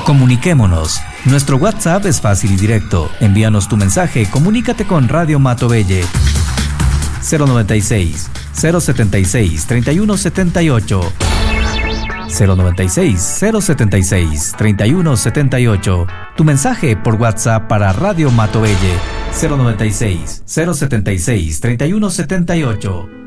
Comuniquémonos. Nuestro WhatsApp es fácil y directo. Envíanos tu mensaje, comunícate con Radio Matovelle. 096 076 3178. 096 076 3178. Tu mensaje por WhatsApp para Radio Matovelle. 096 076 3178.